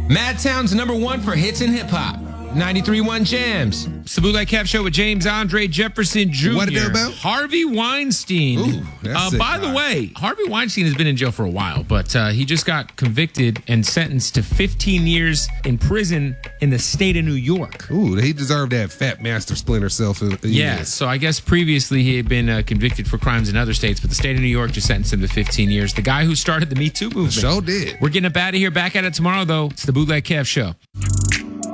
Madtown's #1 for hits and hip hop. 93.1 Jams. It's the Bootleg Cap Show with James Andre Jefferson Jr. What it about? Harvey Weinstein. Ooh, that's sick, by the guy. way, Harvey Weinstein has been in jail for a while, but he just got convicted and sentenced to 15 years in prison in the state of New York. Ooh, he deserved that fat master splinter self. Yeah, so I guess previously he had been convicted for crimes in other states, but the state of New York just sentenced him to 15 years. The guy who started the Me Too movement. Sure did. We're getting up out of here. Back at it tomorrow, though. It's the Bootleg Kev Show.